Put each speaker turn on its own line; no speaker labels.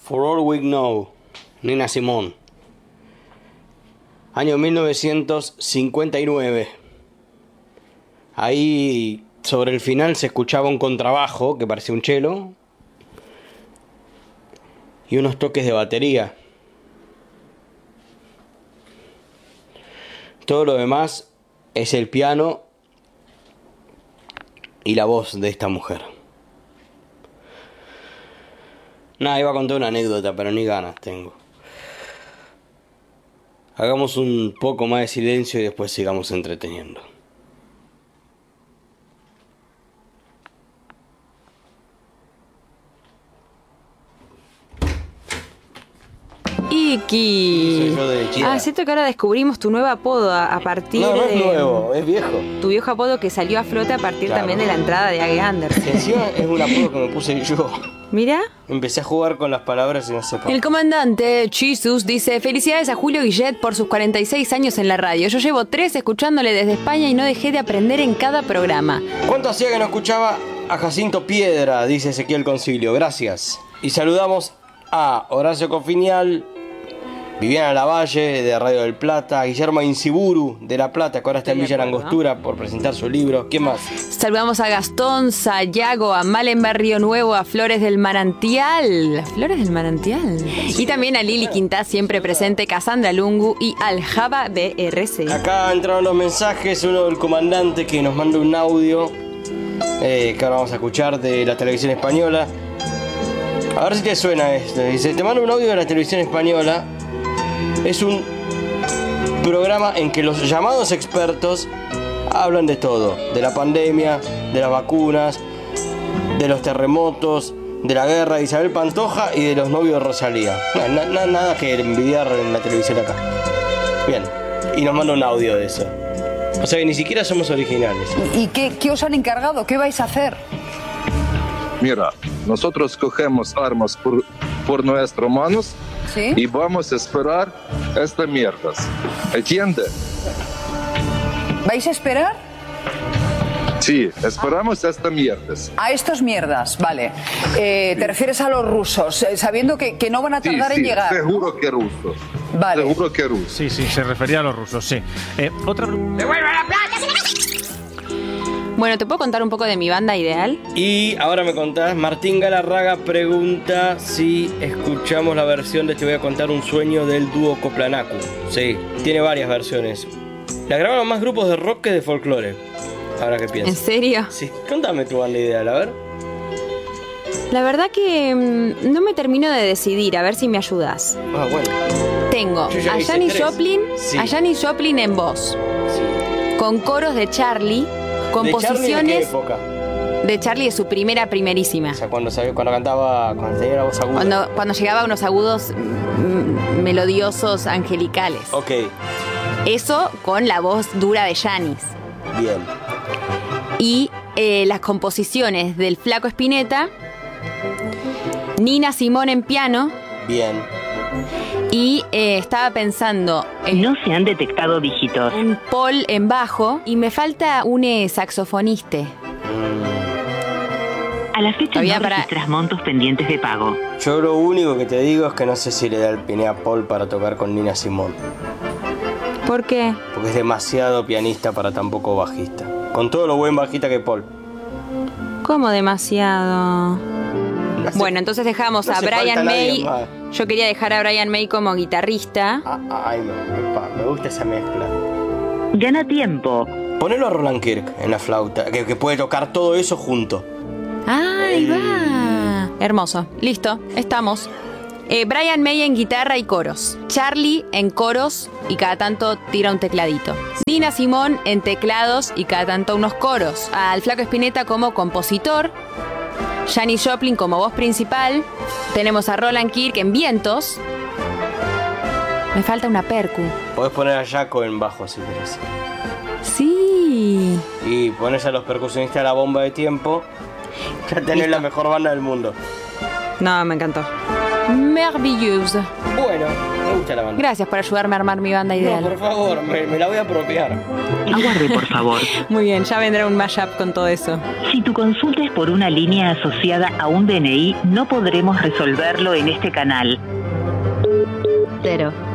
For All We Know, Nina Simone. Año 1959. Ahí sobre el final se escuchaba un contrabajo que parecía un cello y unos toques de batería. Todo lo demás es el piano y la voz de esta mujer. Nada, iba a contar una anécdota, pero ni ganas tengo. Hagamos un poco más de silencio y después sigamos entreteniendo.
Iki. Siento que ahora descubrimos tu nuevo apodo a partir de...
No es nuevo, es viejo.
Tu viejo apodo que salió a flote a partir también de la entrada de Age Anderson.
Que encima es un apodo que me puse yo.
Mira.
Empecé a jugar con las palabras y no sé por qué.
El comandante Jesus dice: felicidades a Julio Guillet por sus 46 años en la radio. Yo llevo 3 escuchándole desde España y no dejé de aprender en cada programa.
¿Cuánto hacía que no escuchaba a Jacinto Piedra? Dice Ezequiel Concilio. Gracias. Y saludamos a Horacio Cofinial, Viviana Lavalle de Radio del Plata, Guillermo Insiburu de La Plata, que ahora está en Villa Langostura por presentar su libro. ¿Quién más?
Saludamos a Gastón Sayago, a Malen Barrio Nuevo, a Flores del Manantial. Flores del Manantial. Y también a Lili Quintás, siempre presente, Cassandra Lungu y al Java BRC.
Acá entraron los mensajes, uno del comandante que nos manda un audio que ahora vamos a escuchar de la televisión española. A ver si te suena esto. Dice: te mando un audio de la televisión española. Es un programa en que los llamados expertos hablan de todo. De la pandemia, de las vacunas, de los terremotos, de la guerra de Isabel Pantoja y de los novios de Rosalía. Nada que envidiar en la televisión acá. Bien, y nos manda un audio de eso. O sea que ni siquiera somos originales.
¿Y qué os han encargado? ¿Qué vais a hacer?
Mira, nosotros cogemos armas por nuestras manos.
¿Sí?
Y vamos a esperar estas mierdas. ¿Entiendes?
¿Vais a esperar?
Sí, esperamos estas mierdas.
A estos mierdas, vale. ¿Te refieres a los rusos? Sabiendo que no van a tardar en llegar.
Seguro que rusos.
Vale.
Seguro que rusos.
Sí, se refería a los rusos, sí. Otra pregunta.
¡Devuelve la plata!
Bueno, ¿te puedo contar un poco de mi banda ideal?
Y ahora me contás, Martín Galarraga pregunta si escuchamos la versión de Te voy a contar un sueño del dúo Coplanacu. Sí, tiene varias versiones. La grabaron más grupos de rock que de folclore. Ahora que pienso.
¿En serio?
Sí, contame tu banda ideal, a ver.
La verdad que no me termino de decidir, a ver si me ayudas.
Ah, bueno.
Tengo a Janis Joplin, sí. A Janis Joplin en voz.
Sí.
Con coros de Charlie. Composiciones.
¿De Charlie de qué época?
De Charlie de su primerísima.
O sea, cuando cantaba, cuando tenía la voz aguda.
Cuando llegaba a unos agudos melodiosos angelicales.
Ok.
Eso con la voz dura de Janis.
Bien.
Y las composiciones del Flaco Spinetta, Nina Simone en piano.
Bien.
Y estaba pensando...
no se han detectado dígitos.
Un Paul en bajo y me falta un saxofonista.
A la fecha no registras montos pendientes de pago.
Yo lo único que te digo es que no sé si le da el pine a Paul para tocar con Nina Simone.
¿Por qué?
Porque es demasiado pianista para tan poco bajista. Con todo lo buen bajista que Paul.
¿Cómo demasiado? Bueno, entonces dejamos a Brian May. Yo quería dejar a Brian May como guitarrista.
Ay, me gusta esa mezcla.
Gana tiempo.
Ponelo a Roland Kirk en la flauta, que puede tocar todo eso junto.
¡Ahí va! Hermoso. Listo, estamos. Brian May en guitarra y coros. Charlie en coros y cada tanto tira un tecladito. Nina Simone en teclados y cada tanto unos coros. Al Flaco Spinetta como compositor. Janis Joplin como voz principal. Tenemos a Roland Kirk en vientos. Me falta una percu.
Podés poner a Jaco en bajo si querés.
Sí.
Y pones a los percusionistas a la bomba de tiempo. Ya tenés la mejor banda del mundo.
No, me encantó. Merveilleuse.
Bueno. me gusta la banda.
Gracias por ayudarme a armar mi banda ideal.
No, por favor, me la voy a apropiar.
Aguarde, por favor.
Muy bien, ya vendrá un mashup con todo eso.
Si tu consulta es por una línea asociada a un DNI, no podremos resolverlo en este canal.
0